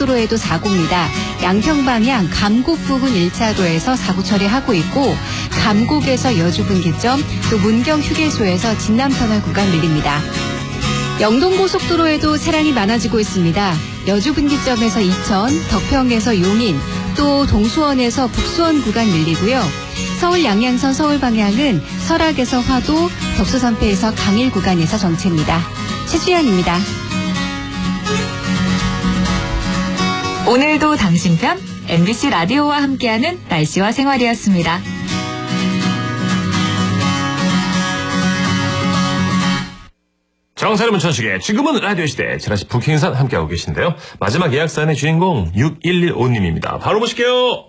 영동고속도로에도 사고입니다. 양평방향 감곡 부근 1차로에서 사고 처리하고 있고 감곡에서 여주분기점 또 문경휴게소에서 진남터널 구간 밀립니다. 영동고속도로에도 차량이 많아지고 있습니다. 여주분기점에서 이천, 덕평에서 용인, 또 동수원에서 북수원 구간 밀리고요. 서울 양양선 서울 방향은 설악에서 화도, 덕수선패에서 강일 구간에서 정체입니다. 최주연입니다. 오늘도 당신 편 MBC 라디오와 함께하는 날씨와 생활이었습니다. 정사리 문천식의 지금은 라디오 시대 지라시 부킹산 함께하고 계신데요. 마지막 예약사연의 주인공 6115님입니다. 바로 보실게요.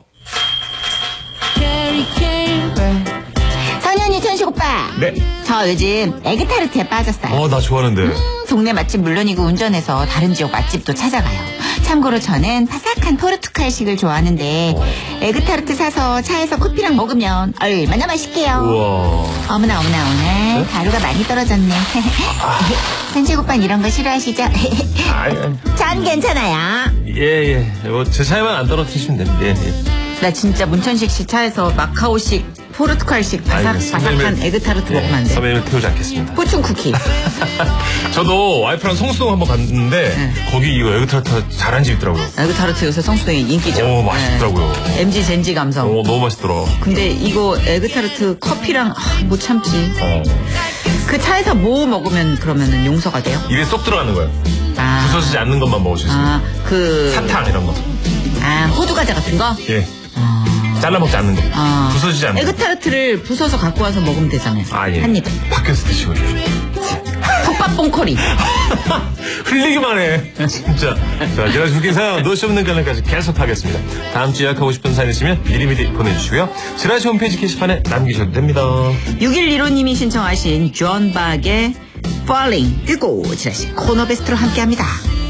선현이 천식 오빠. 네. 저 요즘 에그타르트에 빠졌어요. 나 좋아하는데. 동네 맛집 물론이고 운전해서 다른 지역 맛집도 찾아가요. 참고로 저는 바삭한 포르투갈식을 좋아하는데 에그타르트 사서 차에서 커피랑 먹으면 얼마나 맛있게요. 우와. 어머나 네? 가루가 많이 떨어졌네. 천식 오빠는 이런 거 싫어하시죠? 아니. 전 괜찮아요. 예. 제 차에만 안 떨어뜨리시면 됩니다. 예. 나 진짜 문천식 씨 차에서 마카오식 포르투갈식 바삭한 에그타르트 먹으면 안 돼. 선배님을 태우지 않겠습니다. 포춘 쿠키. 저도 와이프랑 성수동 한번 갔는데 거기 이거 에그타르트 잘한 집 있더라고요. 에그타르트 요새 성수동에 인기죠. 맛있더라고요. MG 젠지 감성. 너무 맛있더라. 근데 이거 에그타르트 커피랑 못 참지. 그 차에서 뭐 먹으면 그러면은 용서가 돼요? 입에 쏙 들어가는 거예요. 부서지지 않는 것만 먹을 수 있어요. 사탕 이런 거. 호두 과자 같은 거? 예. 잘라 먹지 않는 거. 부서지지 않는 거. 에그타르트를 부숴서 갖고 와서 먹으면 되잖아요. 예. 한 입. 밖에서 드시고. 톱밥봉커리. 흘리기만 해. 진짜. 자, 제가 죽긴 사연 노쇼 없는 관련까지 계속 하겠습니다. 다음 주 예약하고 싶은 사연 있으면 미리미리 보내주시고요. 지라시 홈페이지 게시판에 남기셔도 됩니다. 6115님이 신청하신 존 박의 Falling 듣고 지라시 코너 베스트로 함께합니다.